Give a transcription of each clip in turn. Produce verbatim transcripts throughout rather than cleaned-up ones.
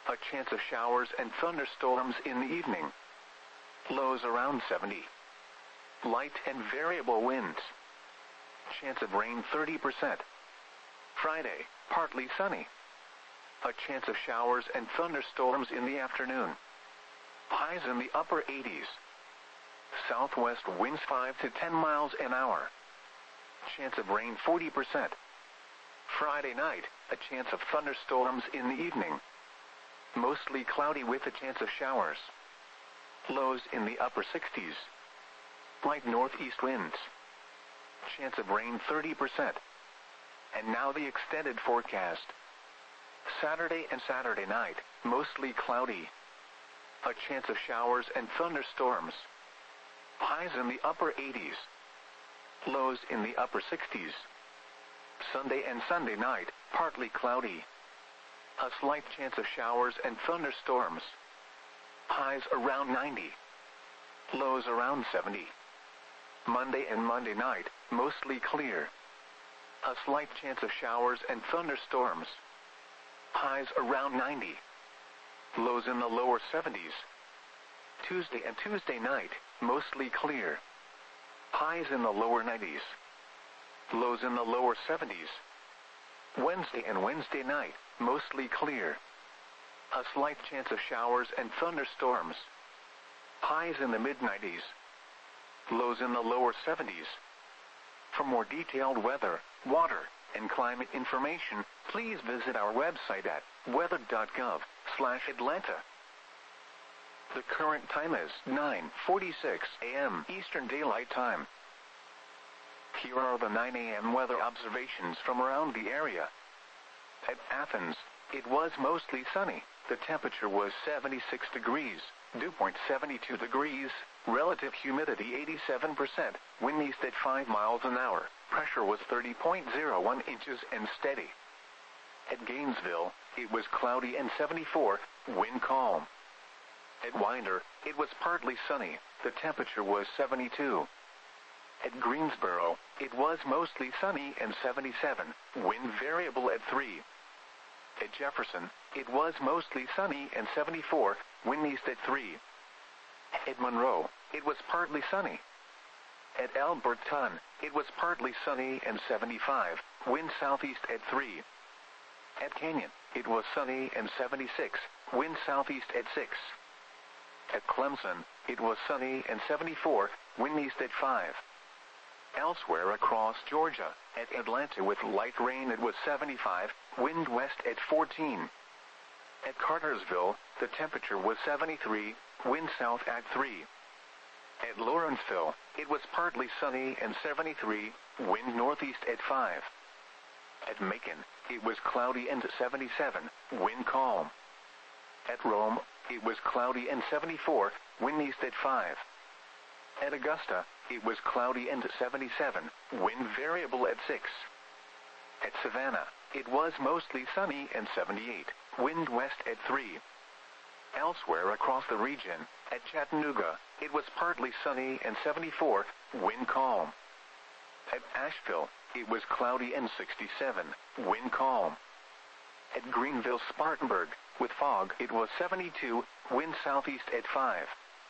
A chance of showers and thunderstorms in the evening. Lows around seventy. Light and variable winds. Chance of rain thirty percent. Friday, partly sunny. A chance of showers and thunderstorms in the afternoon. Highs in the upper eighties. Southwest winds five to ten miles an hour. Chance of rain forty percent. Friday night, a chance of thunderstorms in the evening. Mostly cloudy with a chance of showers. Lows in the upper sixties. Light northeast winds. Chance of rain thirty percent. And now the extended forecast. Saturday and Saturday night, mostly cloudy. A chance of showers and thunderstorms. Highs in the upper eighties. Lows in the upper sixties. Sunday and Sunday night, partly cloudy. A slight chance of showers and thunderstorms. Highs around ninety. Lows around seventy. Monday and Monday night, mostly clear. A slight chance of showers and thunderstorms. Highs around ninety. Lows in the lower seventies. Tuesday and Tuesday night, mostly clear. Highs in the lower nineties. Lows in the lower seventies. Wednesday and Wednesday night, mostly clear. A slight chance of showers and thunderstorms. Highs in the mid nineties. Lows in the lower seventies. For more detailed weather, water, and climate information, please visit our website at weather dot gov slash Atlanta. The current time is nine forty-six a m Eastern Daylight Time. Here are the nine a m weather observations from around the area. At Athens, it was mostly sunny. The temperature was seventy-six degrees, dew point seventy-two degrees, relative humidity eighty-seven percent, wind east at five miles an hour, pressure was thirty point zero one inches and steady. At Gainesville, it was cloudy and seventy-four, wind calm. At Winder, it was partly sunny, the temperature was seventy-two. At Greensboro, it was mostly sunny and seventy-seven, wind variable at three. At Jefferson, it was mostly sunny and seventy-four, wind east at three. At Monroe, it was partly sunny. At Alberton, it was partly sunny and seventy-five, wind southeast at three. At Canyon, it was sunny and seventy-six, wind southeast at six. At Clemson, it was sunny and seventy-four, wind east at five. Elsewhere across Georgia, at Atlanta with light rain it was seventy-five, wind west at fourteen. At Cartersville, the temperature was seventy-three, wind south at three. At Lawrenceville, it was partly sunny and seventy-three, wind northeast at five. At Macon, it was cloudy and seventy-seven, wind calm. At Rome, it was cloudy and seventy-four, wind east at five. At Augusta, it was cloudy and seventy-seven, wind variable at six. At Savannah, it was mostly sunny and seventy-eight, wind west at three. Elsewhere across the region, at Chattanooga, it was partly sunny and seventy-four, wind calm. At Asheville, it was cloudy and sixty-seven, wind calm. At Greenville-Spartanburg, with fog, it was seventy-two, wind southeast at five.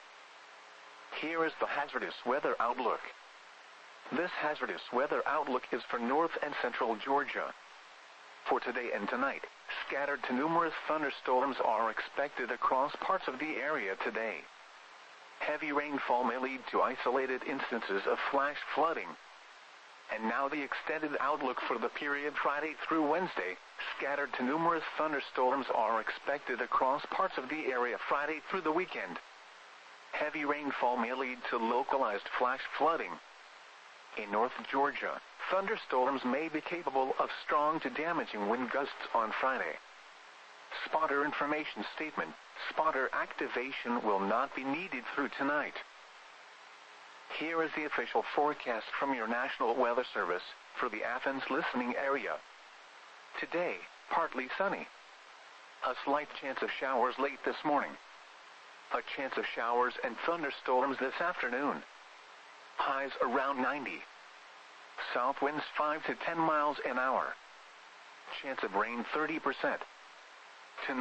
Here is the hazardous weather outlook. This hazardous weather outlook is for north and central Georgia. For today and tonight, scattered to numerous thunderstorms are expected across parts of the area today. Heavy rainfall may lead to isolated instances of flash flooding. And now the extended outlook for the period Friday through Wednesday, scattered to numerous thunderstorms are expected across parts of the area Friday through the weekend. Heavy rainfall may lead to localized flash flooding. In North Georgia, thunderstorms may be capable of strong to damaging wind gusts on Friday. Spotter information statement: spotter activation will not be needed through tonight. Here is the official forecast from your National Weather Service for the Athens listening area. Today, partly sunny. A slight chance of showers late this morning. A chance of showers and thunderstorms this afternoon. Highs around ninety. South winds five to ten miles an hour. Chance of rain thirty percent. Tonight,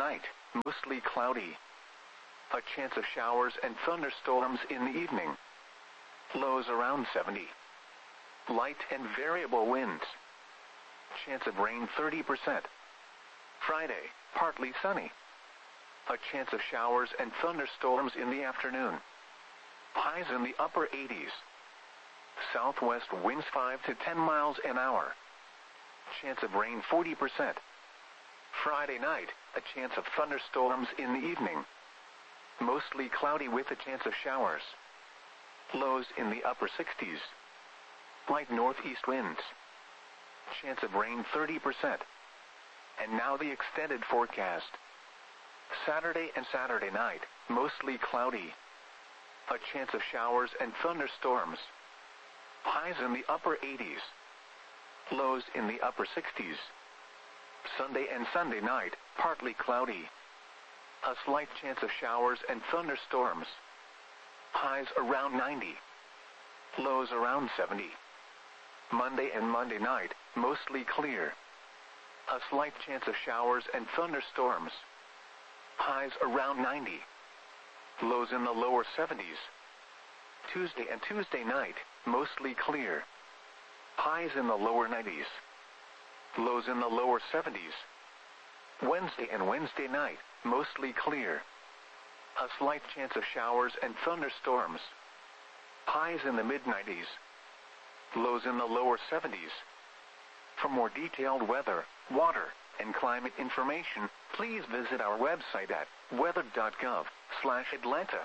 mostly cloudy. A chance of showers and thunderstorms in the evening. Lows around seventy. Light and variable winds. Chance of rain thirty percent. Friday, partly sunny. A chance of showers and thunderstorms in the afternoon. Highs in the upper eighties. Southwest winds five to ten miles an hour. Chance of rain forty percent. Friday night, a chance of thunderstorms in the evening. Mostly cloudy with a chance of showers. Lows in the upper sixties. Light northeast winds. Chance of rain thirty percent. And now the extended forecast. Saturday and Saturday night, mostly cloudy. A chance of showers and thunderstorms. Highs in the upper eighties. Lows in the upper sixties. Sunday and Sunday night, partly cloudy. A slight chance of showers and thunderstorms. Highs around ninety. Lows around seventy. Monday and Monday night, mostly clear. A slight chance of showers and thunderstorms. Highs around ninety. Lows in the lower seventies. Tuesday and Tuesday night, mostly clear. Highs in the lower nineties. Lows in the lower seventies. Wednesday and Wednesday night, mostly clear. A slight chance of showers and thunderstorms. Highs in the mid nineties. Lows in the lower seventies. For more detailed weather, water, and climate information, please visit our website at weather dot gov slash Atlanta.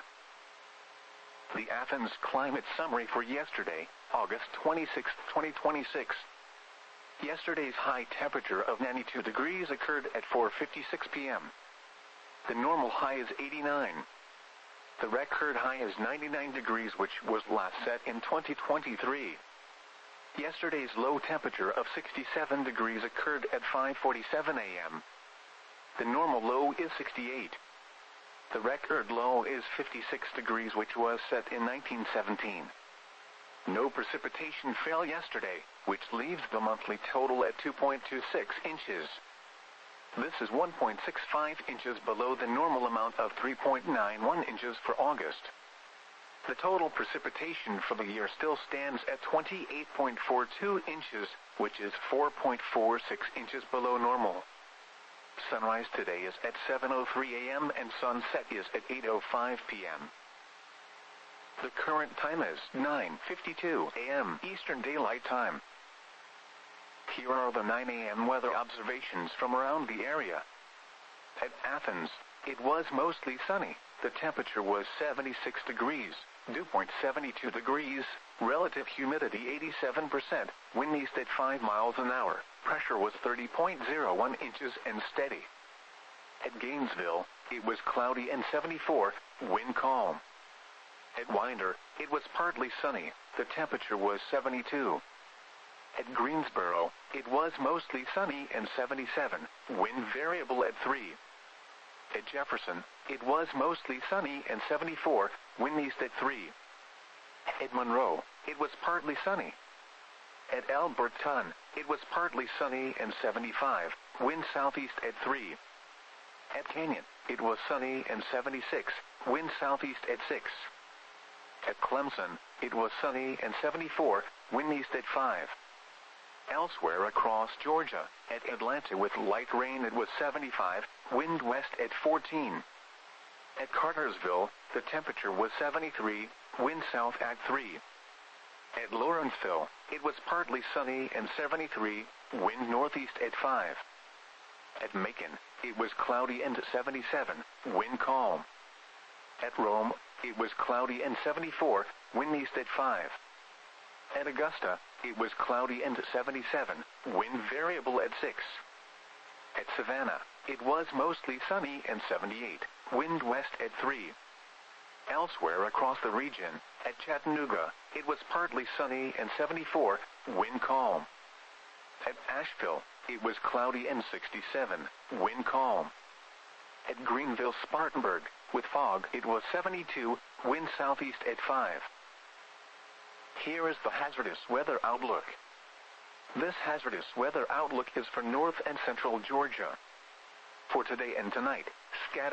The Athens Climate Summary for yesterday, August twenty-sixth, twenty twenty-six. Yesterday's high temperature of ninety-two degrees occurred at four fifty-six p m The normal high is eighty-nine. The record high is ninety-nine degrees, which was last set in twenty twenty-three. Yesterday's low temperature of sixty-seven degrees occurred at five forty-seven a m The normal low is sixty-eight. The record low is fifty-six degrees, which was set in nineteen seventeen. No precipitation fell yesterday, which leaves the monthly total at two point two six inches. This is one point six five inches below the normal amount of three point nine one inches for August. The total precipitation for the year still stands at twenty-eight point four two inches, which is four point four six inches below normal. Sunrise today is at seven oh three a m and sunset is at eight oh five p m The current time is nine fifty-two a m Eastern Daylight Time. Here are the nine a m weather observations from around the area. At Athens, it was mostly sunny. The temperature was seventy-six degrees, dew point seventy-two degrees, relative humidity eighty-seven percent, wind east at five miles an hour, pressure was thirty point zero one inches and steady. At Gainesville, it was cloudy and seventy-four, wind calm. At Winder, it was partly sunny, the temperature was seventy-two. At Greensboro, it was mostly sunny and seventy-seven, wind variable at three. At Jefferson, it was mostly sunny and seventy-four, wind east at three. At Monroe, it was partly sunny. At Alberton, it was partly sunny and seventy-five, wind southeast at three. At Canyon, it was sunny and seventy-six, wind southeast at six. At Clemson, it was sunny and seventy-four, wind east at five. Elsewhere across Georgia, at Atlanta with light rain it was seventy-five, wind west at fourteen. At Cartersville, the temperature was seventy-three, wind south at three. At Lawrenceville, it was partly sunny and seventy-three, wind northeast at five. At Macon, it was cloudy and seventy-seven, wind calm. At Rome, it was cloudy and seventy-four, wind east at five. At Augusta, it was cloudy and seventy-seven, wind variable at six. At Savannah, it was mostly sunny and seventy-eight, wind west at three. Elsewhere across the region, at Chattanooga, it was partly sunny and seventy-four, wind calm. At Asheville, it was cloudy and sixty-seven, wind calm. At Greenville-Spartanburg, with fog, it was seventy-two, wind southeast at five. Here is the hazardous weather outlook. This hazardous weather outlook is for north and central Georgia. For today and tonight,